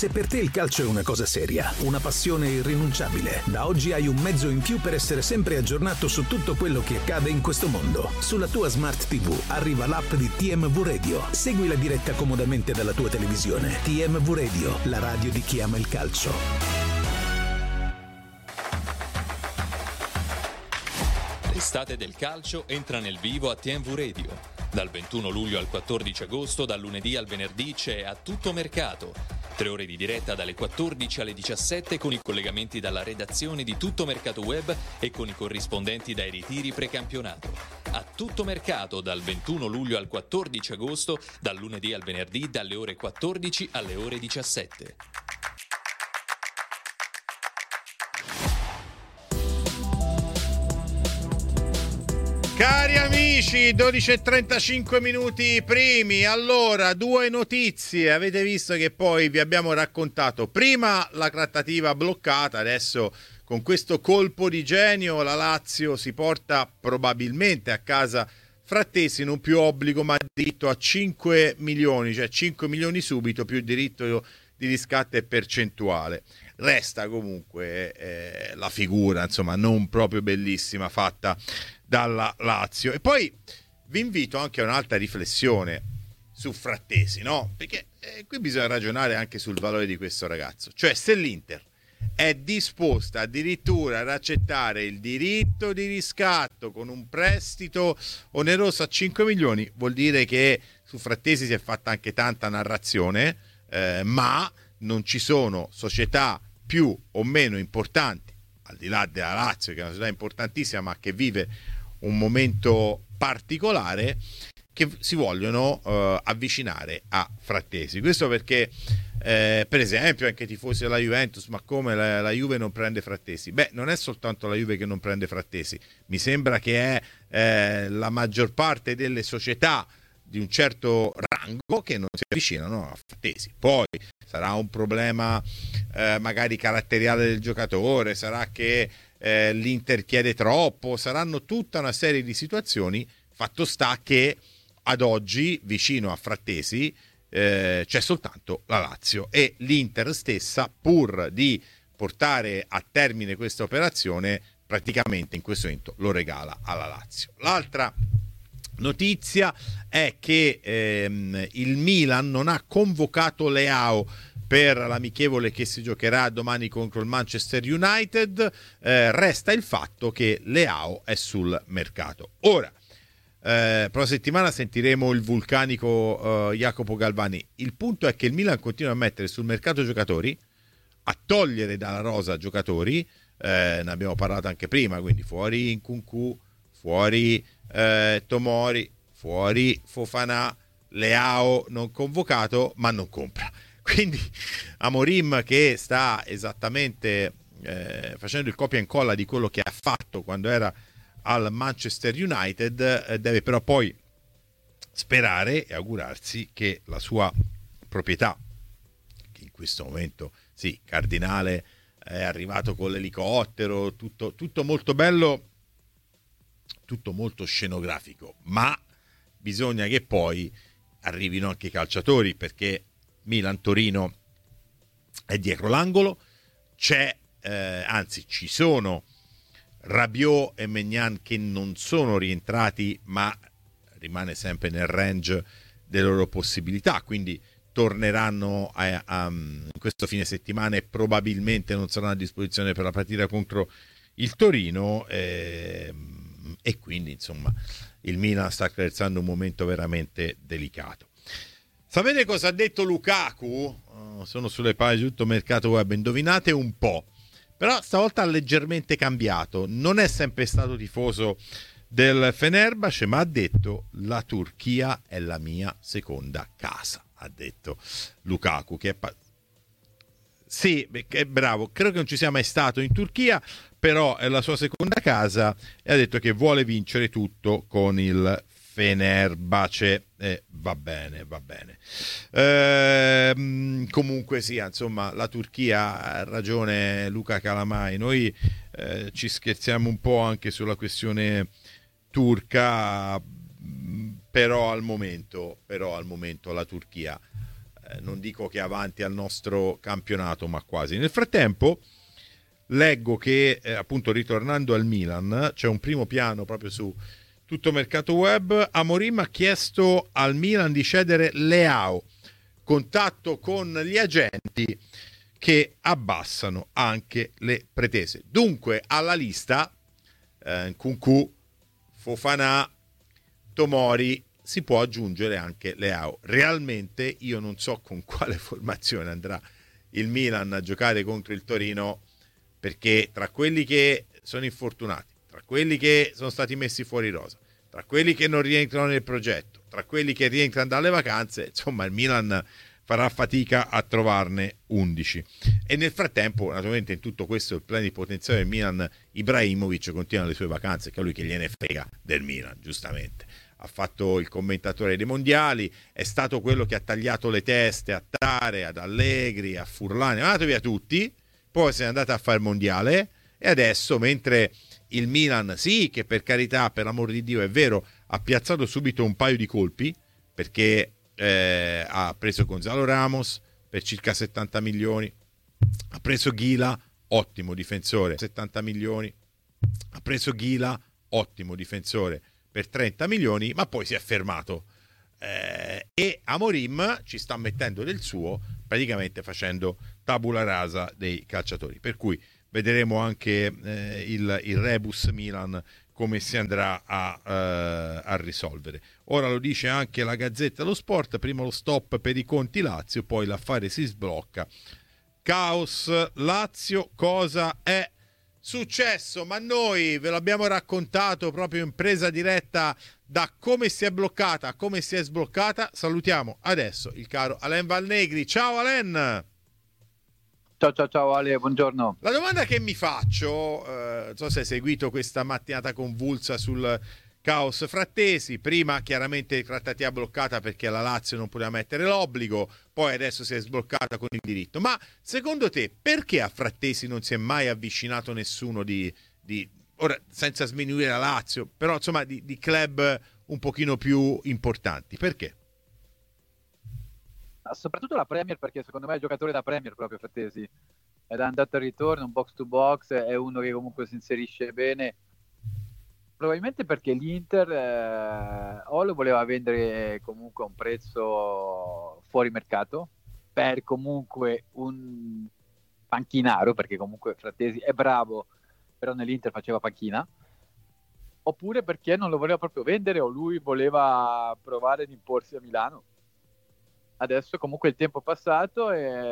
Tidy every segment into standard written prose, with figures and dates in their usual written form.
Se per te il calcio è una cosa seria, una passione irrinunciabile, da oggi hai un mezzo in più per essere sempre aggiornato su tutto quello che accade in questo mondo. Sulla tua Smart TV arriva l'app di TMV Radio. Segui la diretta comodamente dalla tua televisione. TMV Radio, la radio di chi ama il calcio. L'estate del calcio entra nel vivo a TMV Radio. Dal 21 luglio al 14 agosto, dal lunedì al venerdì c'è A Tutto Mercato. 3 ore di diretta dalle 14 alle 17 con i collegamenti dalla redazione di Tutto Mercato Web e con i corrispondenti dai ritiri precampionato. A Tutto Mercato dal 21 luglio al 14 agosto, dal lunedì al venerdì dalle ore 14 alle ore 17. Cari amici, 12:35 minuti primi. Allora, due notizie. Avete visto che poi vi abbiamo raccontato prima la trattativa bloccata, adesso con questo colpo di genio la Lazio si porta probabilmente a casa Frattesi, non più obbligo ma diritto a 5 milioni, cioè 5 milioni subito più diritto di riscatto e percentuale. Resta comunque la figura, insomma, non proprio bellissima fatta dalla Lazio. E poi vi invito anche a un'altra riflessione su Frattesi, no? Perché qui bisogna ragionare anche sul valore di questo ragazzo. Cioè, se l'Inter è disposta addirittura ad accettare il diritto di riscatto con un prestito oneroso a 5 milioni, vuol dire che su Frattesi si è fatta anche tanta narrazione, ma non ci sono società più o meno importanti, al di là della Lazio, che è una società importantissima ma che vive un momento particolare, che si vogliono avvicinare a Frattesi. Questo perché per esempio anche i tifosi della Juventus, ma come la Juve non prende Frattesi? Beh, non è soltanto la Juve che non prende Frattesi, mi sembra che è la maggior parte delle società di un certo rango che non si avvicinano a Frattesi. Poi sarà un problema magari caratteriale del giocatore, sarà che l'Inter chiede troppo, saranno tutta una serie di situazioni. Fatto sta che ad oggi vicino a Frattesi c'è soltanto la Lazio e l'Inter stessa, pur di portare a termine questa operazione, praticamente in questo momento lo regala alla Lazio. L'altra notizia è che il Milan non ha convocato Leao per l'amichevole che si giocherà domani contro il Manchester United. Resta il fatto che Leao è sul mercato. Ora, prossima settimana sentiremo il vulcanico Jacopo Galvani. Il punto è che il Milan continua a mettere sul mercato giocatori, a togliere dalla rosa giocatori, ne abbiamo parlato anche prima, quindi fuori Nkunku, fuori Tomori, fuori Fofana, Leao non convocato ma non compra. Quindi Amorim, che sta esattamente facendo il copia e incolla di quello che ha fatto quando era al Manchester United, deve però poi sperare e augurarsi che la sua proprietà, che in questo momento sì, Cardinale è arrivato con l'elicottero, tutto molto bello, tutto molto scenografico, ma bisogna che poi arrivino anche i calciatori, perché Milan-Torino è dietro l'angolo, anzi ci sono Rabiot e Maignan che non sono rientrati, ma rimane sempre nel range delle loro possibilità, quindi torneranno in questo fine settimana e probabilmente non saranno a disposizione per la partita contro il Torino, e quindi insomma il Milan sta attraversando un momento veramente delicato. Sapete cosa ha detto Lukaku? Sono sulle pagine di Tutto Mercato Web, indovinate un po'. Però stavolta ha leggermente cambiato, non è sempre stato tifoso del Fenerbahce, ma ha detto: la Turchia è la mia seconda casa, ha detto Lukaku, che sì, è bravo, credo che non ci sia mai stato in Turchia, però è la sua seconda casa, e ha detto che vuole vincere tutto con il Fenerbahce. Va bene. Comunque sia, insomma, la Turchia, ha ragione Luca Calamai, noi ci scherziamo un po' anche sulla questione turca, però al momento la Turchia non dico che avanti al nostro campionato, ma quasi. Nel frattempo leggo che appunto, ritornando al Milan, c'è un primo piano proprio su Tutto Mercato Web. Amorim ha chiesto al Milan di cedere Leao, contatto con gli agenti che abbassano anche le pretese. Dunque alla lista Nkunku, Fofana, Tomori, si può aggiungere anche Leao. Realmente io non so con quale formazione andrà il Milan a giocare contro il Torino, perché tra quelli che sono infortunati, tra quelli che sono stati messi fuori rosa, tra quelli che non rientrano nel progetto, tra quelli che rientrano dalle vacanze, insomma il Milan farà fatica a trovarne 11. E nel frattempo, naturalmente, in tutto questo il plenipotenziario del Milan, Ibrahimovic, continua le sue vacanze, che è lui che gliene frega del Milan, giustamente. Ha fatto il commentatore dei mondiali, è stato quello che ha tagliato le teste a Tare, ad Allegri, a Furlani, ha mandato via tutti, poi se n'è andato a fare il mondiale, e adesso, mentre il Milan, sì, che per carità, per amor di Dio, è vero, ha piazzato subito un paio di colpi, perché ha preso Gonzalo Ramos per circa 70 milioni, ha preso Ghila, ottimo difensore, 70 milioni, ha preso Ghila, ottimo difensore, per 30 milioni, ma poi si è fermato. E Amorim ci sta mettendo del suo, praticamente facendo tabula rasa dei calciatori, per cui vedremo anche il rebus Milan come si andrà a risolvere. Ora lo dice anche la Gazzetta dello Sport: prima lo stop per i conti Lazio, poi l'affare si sblocca. Caos Lazio, cosa è successo? Ma noi ve l'abbiamo raccontato proprio in presa diretta, da come si è bloccata a come si è sbloccata. Salutiamo adesso il caro Alain Valnegri. Ciao Alain! Ciao Ale, buongiorno. La domanda che mi faccio, non so se hai seguito questa mattinata convulsa sul caos Frattesi. Prima chiaramente trattativa bloccata perché la Lazio non poteva mettere l'obbligo, poi adesso si è sbloccata con il diritto. Ma secondo te perché a Frattesi non si è mai avvicinato nessuno di ora, senza sminuire la Lazio, però insomma di club un pochino più importanti? Perché? Soprattutto la Premier, perché secondo me è il giocatore da Premier proprio Frattesi, è da andata e ritorno, un box to box, è uno che comunque si inserisce bene, probabilmente perché l'Inter o lo voleva vendere comunque a un prezzo fuori mercato per comunque un panchinaro, perché comunque Frattesi è bravo, però nell'Inter faceva panchina, oppure perché non lo voleva proprio vendere o lui voleva provare ad imporsi a Milano. Adesso comunque il tempo è passato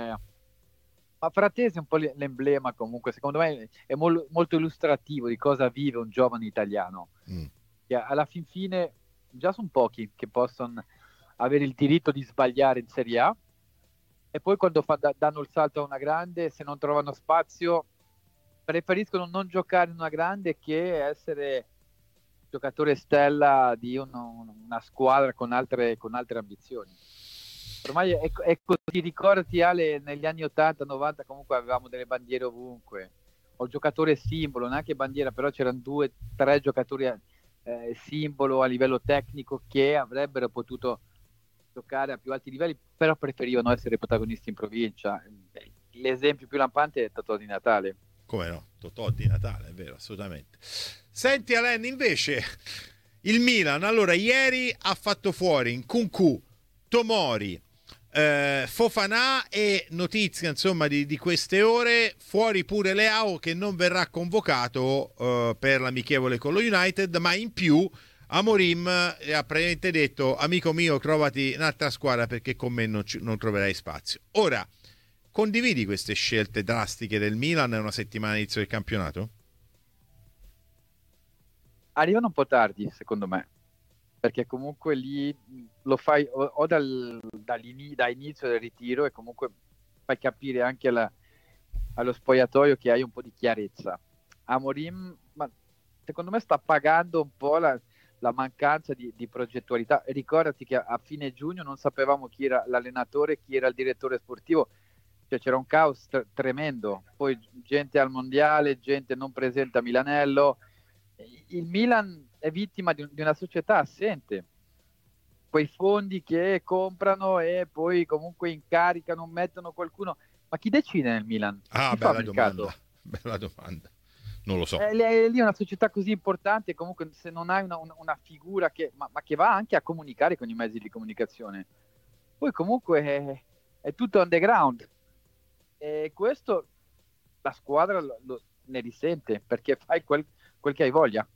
ma Frattesi è un po' l'emblema, comunque secondo me è molto illustrativo di cosa vive un giovane italiano, che alla fin fine già sono pochi che possono avere il diritto di sbagliare in Serie A, e poi quando danno il salto a una grande, se non trovano spazio preferiscono non giocare in una grande che essere giocatore stella di una squadra con altre ambizioni. Ormai è così, ricordati Ale, negli anni 80-90 comunque avevamo delle bandiere ovunque, o il giocatore simbolo, neanche bandiera, però c'erano 2-3 giocatori simbolo a livello tecnico che avrebbero potuto giocare a più alti livelli, però preferivano essere protagonisti in provincia. L'esempio più lampante è Totò Di Natale. Come no? Totò Di Natale, è vero, assolutamente. Senti Alain, invece il Milan, allora ieri ha fatto fuori Nkunku, Tomori, Fofana, e notizia insomma di queste ore, fuori pure Leao che non verrà convocato per l'amichevole con lo United, ma in più Amorim ha praticamente detto: amico mio, trovati un'altra squadra perché con me non troverai spazio. Ora, condividi queste scelte drastiche del Milan una settimana all'inizio del campionato? Arrivano un po' tardi secondo me, perché comunque lì lo fai o da inizio del ritiro, e comunque fai capire anche allo spogliatoio che hai un po' di chiarezza. Amorim, ma secondo me sta pagando un po' la mancanza di progettualità. Ricordati che a fine giugno non sapevamo chi era l'allenatore, chi era il direttore sportivo, cioè c'era un caos tremendo, poi gente al mondiale, gente non presente a Milanello. Il Milan è vittima di una società assente. quei fondi che comprano e poi comunque incaricano, mettono qualcuno. Ma chi decide nel Milan? Chi fa Bella mercato? domanda. Bella domanda. Non lo so. Lì è una società così importante, comunque se non hai una figura ma che va anche a comunicare con i mezzi di comunicazione, poi comunque è tutto underground, e questo la squadra ne risente, perché fai quel che hai voglia.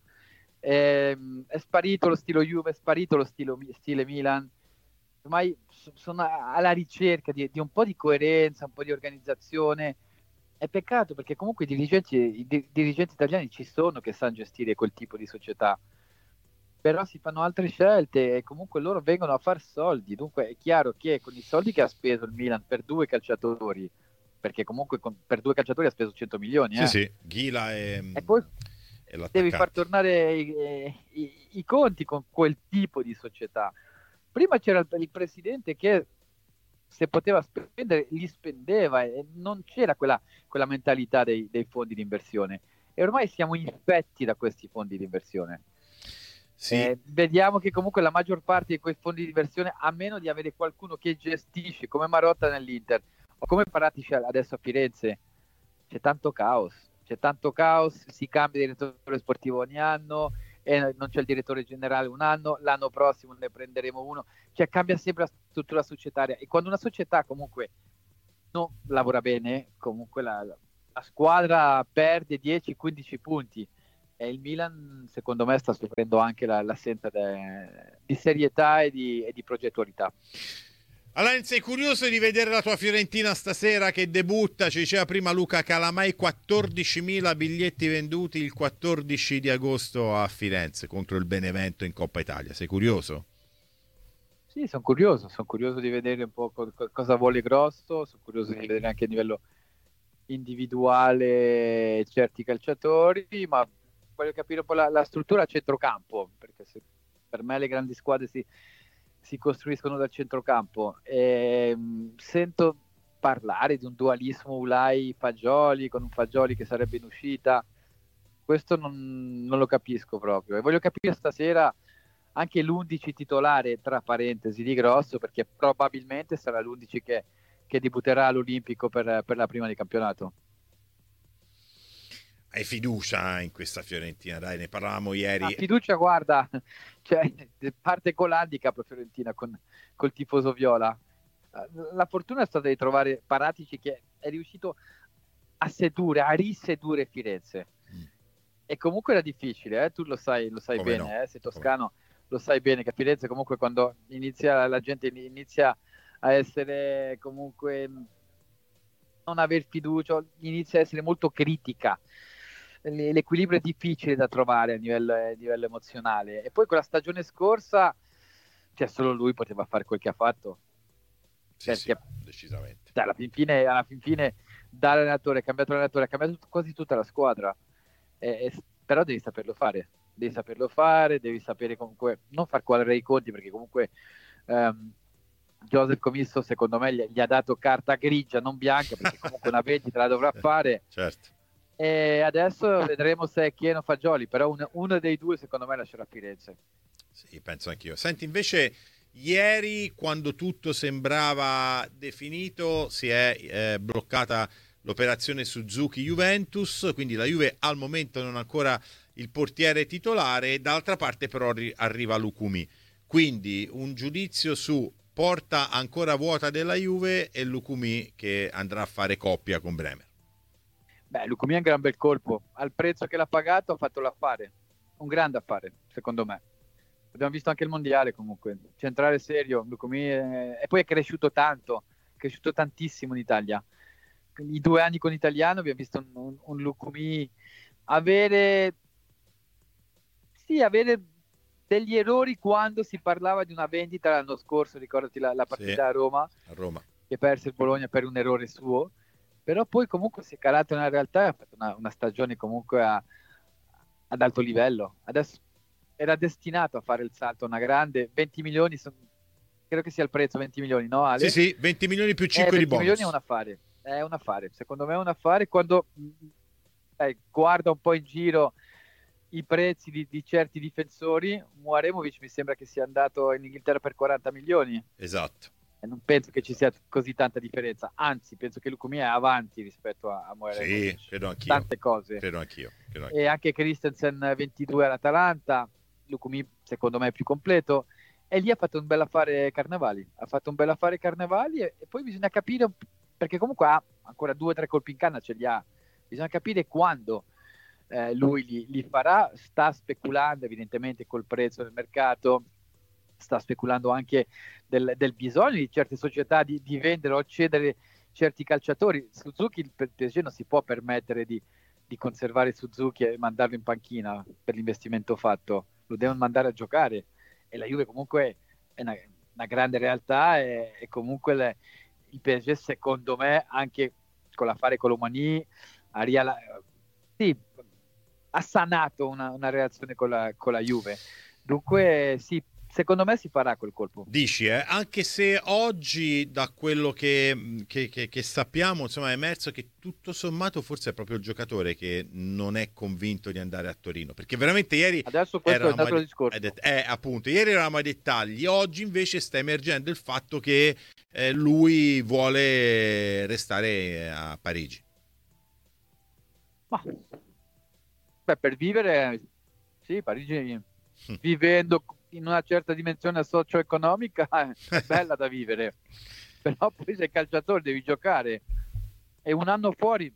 È sparito lo stile Juve, è sparito lo stile Milan, ormai sono alla ricerca di un po' di coerenza, un po' di organizzazione. È peccato, perché comunque i dirigenti italiani ci sono, che sanno gestire quel tipo di società, però si fanno altre scelte e comunque loro vengono a far soldi. Dunque è chiaro che con i soldi che ha speso il Milan per 2 calciatori, perché comunque per 2 calciatori ha speso 100 milioni, Sì, Ghila e poi e devi far l'attaccante. tornare i conti con quel tipo di società. Prima c'era il presidente che, se poteva spendere, li spendeva, e non c'era quella mentalità dei fondi di inversione. E ormai siamo infetti da questi fondi di inversione. Sì, Vediamo che comunque la maggior parte di quei fondi di inversione, a meno di avere qualcuno che gestisce, come Marotta nell'Inter o come Paratici adesso a Firenze, c'è tanto caos, si cambia direttore sportivo ogni anno e non c'è il direttore generale un anno, l'anno prossimo ne prenderemo uno, cioè cambia sempre la struttura societaria, e quando una società comunque non lavora bene, comunque la squadra perde 10-15 punti, e il Milan secondo me sta soffrendo anche l'assenza di serietà e di progettualità. Alain, sei curioso di vedere la tua Fiorentina stasera che debutta? Ci diceva prima Luca Calamai, 14.000 biglietti venduti il 14 di agosto a Firenze contro il Benevento in Coppa Italia. Sei curioso? Sì, sono curioso di vedere un po' cosa vuole Grosso, sono curioso di vedere anche a livello individuale certi calciatori, ma voglio capire un po' la struttura a centrocampo, perché per me le grandi squadre si costruiscono dal centrocampo. Sento parlare di un dualismo Ulai-Fagioli, con un Fagioli che sarebbe in uscita. Questo non lo capisco proprio, e voglio capire stasera anche l'11 titolare, tra parentesi, di Grosso, perché probabilmente sarà l'11 che debutterà all'Olimpico per la prima di campionato. Hai fiducia in questa Fiorentina? Dai, ne parlavamo La ieri. fiducia, guarda, cioè, parte con l'handicap la Fiorentina, col tifoso viola. La fortuna è stata di trovare Paratici, che è riuscito a risedurre Firenze. E comunque era difficile, tu lo sai Come bene, no? sei toscano, lo sai bene che a Firenze comunque, quando la gente inizia a essere comunque, non aver fiducia, inizia a essere molto critica. L'equilibrio è difficile da trovare a livello emozionale. E poi con la stagione scorsa, cioè, solo lui poteva fare quel che ha fatto. Sì, sì, Perché decisamente. alla fin fine dall'allenatore, ha cambiato quasi tutta la squadra. Però devi saperlo fare, devi sapere comunque non far quadrare i conti, perché comunque Joseph Commisso secondo me gli ha dato carta grigia, non bianca, perché comunque una vendita la dovrà fare. Certo. E adesso vedremo se è Chieno o Fagioli, però uno dei due secondo me lascerà Firenze. Sì, penso anch'io. Senti, invece ieri, quando tutto sembrava definito, si è bloccata l'operazione Suzuki-Juventus, quindi la Juve al momento non ha ancora il portiere titolare, dall'altra parte però arriva Lukumi. Quindi un giudizio su porta ancora vuota della Juve e Lukumi che andrà a fare coppia con Bremer. Beh, Lukumi è un gran bel colpo, al prezzo che l'ha pagato ha fatto l'affare, un grande affare secondo me. Abbiamo visto anche il mondiale, comunque centrale serio Lukumi, e poi è cresciuto tantissimo in Italia. I 2 anni con l'italiano abbiamo visto un Lukumi avere degli errori quando si parlava di una vendita l'anno scorso, ricordati la partita a Roma, che perse il Bologna per un errore suo, però poi comunque si è calato nella realtà e ha fatto una stagione comunque ad alto livello. Adesso era destinato a fare il salto, una grande 20 milioni, credo che sia il prezzo, 20 milioni, no Ale? Sì, 20 milioni più 5 di bonus. 20 milioni è un affare, secondo me è un affare. Quando guarda un po' in giro i prezzi di certi difensori, Muaremovic mi sembra che sia andato in Inghilterra per 40 milioni. Esatto. E non penso che ci sia così tanta differenza, anzi penso che Lukumi è avanti rispetto a Muaremovic. Sì, credo anch'io. Tante cose. Credo anch'io. E anche Christensen 22 all'Atalanta, Lukumi secondo me è più completo, e lì ha fatto un bel affare Carnevali. E poi bisogna capire, perché comunque ha ancora 2 o 3 colpi in canna, ce li ha. Bisogna capire quando lui li farà. Sta speculando evidentemente col prezzo del mercato, sta speculando anche del bisogno di certe società di vendere o cedere certi calciatori. Suzuki, il PSG non si può permettere di conservare Suzuki e mandarlo in panchina per l'investimento fatto, lo devono mandare a giocare, e la Juve comunque è una grande realtà, e comunque il PSG secondo me, anche con l'affare Colomani, ha sanato una relazione con la Juve. Dunque sì, secondo me si farà quel colpo. Dici, anche se oggi da quello che sappiamo, insomma, è emerso che tutto sommato forse è proprio il giocatore che non è convinto di andare a Torino, perché veramente ieri adesso questo è un altro discorso. Appunto, ieri eravamo ai dettagli, oggi invece sta emergendo il fatto che lui vuole restare a Parigi. Ma per vivere, sì, Parigi vivendo in una certa dimensione socio-economica è bella da vivere, però poi sei calciatore, devi giocare, e un anno fuori,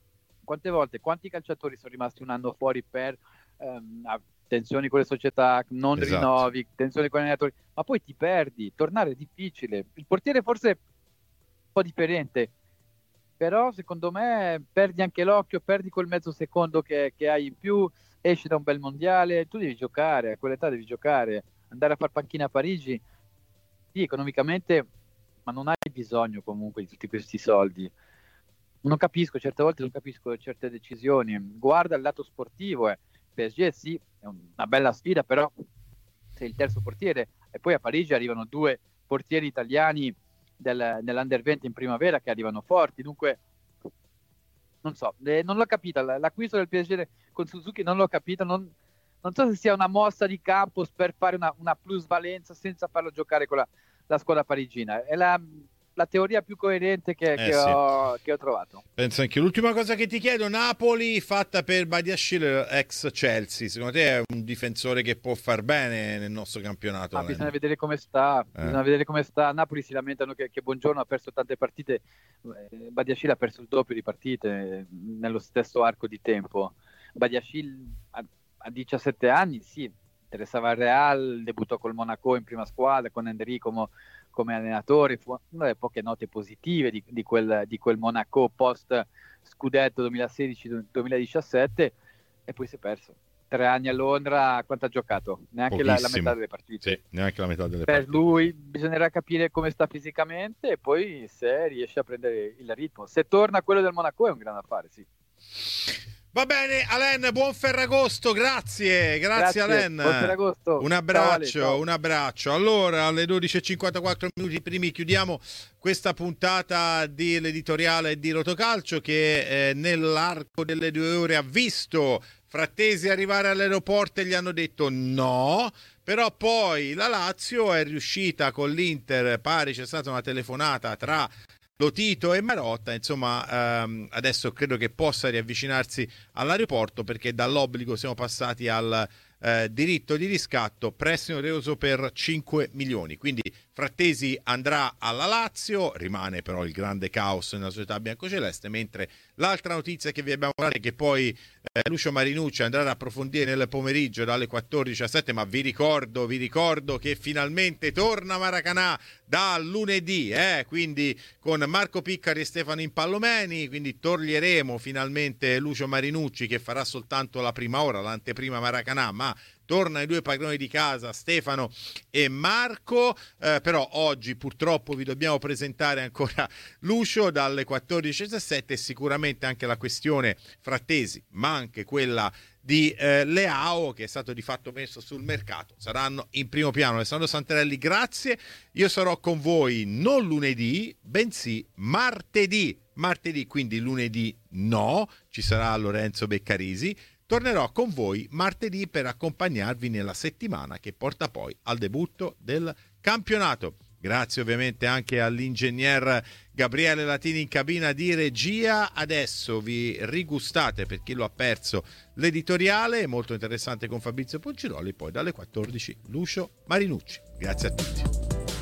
quanti calciatori sono rimasti un anno fuori per tensioni con le società, non esatto. rinnovi, tensioni con gli allenatori, ma poi ti perdi, tornare è difficile. Il portiere forse è un po' differente, però secondo me perdi anche l'occhio, perdi quel mezzo secondo che hai in più, esci da un bel mondiale, tu devi giocare, a quell'età devi giocare, andare a far panchina a Parigi, sì, economicamente, ma non hai bisogno comunque di tutti questi soldi. Certe volte non capisco certe decisioni. Guarda il lato sportivo, PSG sì, è una bella sfida, però sei il terzo portiere, e poi a Parigi arrivano 2 portieri italiani nell'Under 20 in primavera che arrivano forti, dunque non so, non l'ho capita l'acquisto del PSG con Suzuki, non l'ho capita, non so se sia una mossa di Campos per fare una plusvalenza senza farlo giocare con la squadra parigina. È la teoria più coerente che ho trovato. Penso anche. L'ultima cosa che ti chiedo, Napoli fatta per Badiashile, ex Chelsea, secondo te è un difensore che può far bene nel nostro campionato? Bisogna vedere come sta. A Napoli si lamentano che Buongiorno ha perso tante partite, Badiashile ha perso il doppio di partite nello stesso arco di tempo. Badiashile a 17 anni, sì, interessava al Real, debuttò col Monaco in prima squadra con Enrico come allenatore, fu una delle poche note positive di quel Monaco post scudetto 2016-2017, e poi si è perso. 3 anni a Londra, quanto ha giocato? Neanche la metà delle partite. Sì, neanche la metà delle partite. Per lui bisognerà capire come sta fisicamente, e poi se riesce a prendere il ritmo. Se torna a quello del Monaco è un gran affare, sì. Va bene, Alain, buon Ferragosto, grazie Alain. Buon Ferragosto. Un abbraccio, ciao. un abbraccio. Allora, alle 12:54 minuti primi chiudiamo questa puntata dell'editoriale di Rotocalcio, che nell'arco delle 2 ore ha visto Frattesi arrivare all'aeroporto e gli hanno detto no, però poi la Lazio è riuscita con l'Inter, pare c'è stata una telefonata tra Lotito e Marotta, insomma adesso credo che possa riavvicinarsi all'aeroporto, perché dall'obbligo siamo passati al diritto di riscatto, prestito oneroso per 5 milioni, quindi Frattesi andrà alla Lazio, rimane però il grande caos nella società biancoceleste, mentre l'altra notizia che vi abbiamo dato è che poi Lucio Marinucci andrà ad approfondire nel pomeriggio dalle 14:17, ma vi ricordo che finalmente torna Maracanã da lunedì, quindi con Marco Piccari e Stefano Impallomeni, quindi toglieremo finalmente Lucio Marinucci, che farà soltanto la prima ora, l'anteprima Maracanã, ma tornano i 2 padroni di casa, Stefano e Marco, però oggi purtroppo vi dobbiamo presentare ancora Lucio dalle 14:17, e sicuramente anche la questione Frattesi, ma anche quella di Leao, che è stato di fatto messo sul mercato, saranno in primo piano. Alessandro Santarelli, grazie, io sarò con voi non lunedì, bensì martedì, quindi lunedì no, ci sarà Lorenzo Beccarisi. tornerò con voi martedì per accompagnarvi nella settimana che porta poi al debutto del campionato. Grazie ovviamente anche all'ingegner Gabriele Latini in cabina di regia. Adesso vi rigustate, per chi lo ha perso, l'editoriale molto interessante con Fabrizio Ponciroli, poi dalle 14 Lucio Marinucci. Grazie a tutti.